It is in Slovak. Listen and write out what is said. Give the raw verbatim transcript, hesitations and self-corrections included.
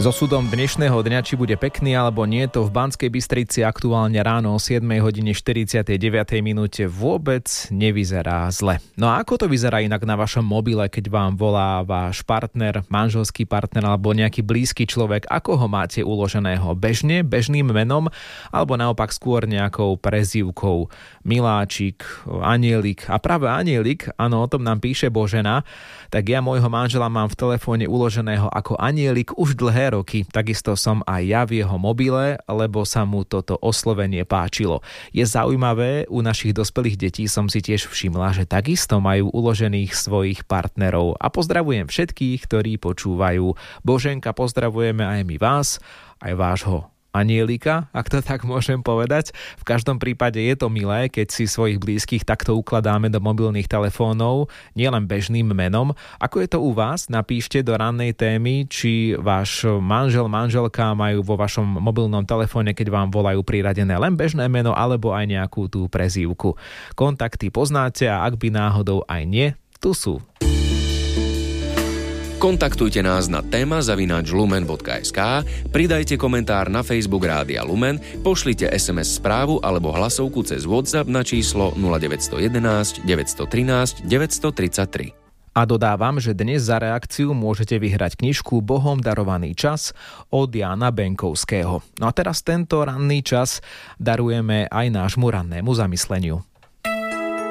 So súdom dnešného dňa, či bude pekný alebo nie, to v Banskej Bystrici aktuálne ráno o siedmej hodine štyridsiatej deviatej minúte vôbec nevyzerá zle. No a ako to vyzerá inak na vašom mobile, keď vám volá váš partner, manželský partner alebo nejaký blízky človek? Ako ho máte uloženého? Bežne, bežným menom alebo naopak skôr nejakou prezývkou? Miláčik, Anielik. A práve Anielik, áno, o tom nám píše Božena, tak ja môjho manžela mám v telefóne uloženého ako Anielik už dlhé roky. Takisto som aj ja v jeho mobile, lebo sa mu toto oslovenie páčilo. Je zaujímavé, u našich dospelých detí som si tiež všimla, že takisto majú uložených svojich partnerov. A pozdravujem všetkých, ktorí počúvajú. Boženka, pozdravujeme aj my vás, aj vášho Anielika, ak to tak môžem povedať. V každom prípade je to milé, keď si svojich blízkych takto ukladáme do mobilných telefónov, nielen bežným menom. Ako je to u vás? Napíšte do rannej témy, či váš manžel, manželka majú vo vašom mobilnom telefóne, keď vám volajú priradené len bežné meno, alebo aj nejakú tú prezývku. Kontakty poznáte a ak by náhodou aj nie, tu sú. Kontaktujte nás na téma zavináč lumen bodka es ká, pridajte komentár na Facebook Rádia Lumen, pošlite es em es správu alebo hlasovku cez WhatsApp na číslo nula deväť jeden jedna, deväť jedna tri, deväť tri tri. A dodávam, že dnes za reakciu môžete vyhrať knižku Bohom darovaný čas od Jána Benkovského. No a teraz tento ranný čas darujeme aj nášmu rannému zamysleniu.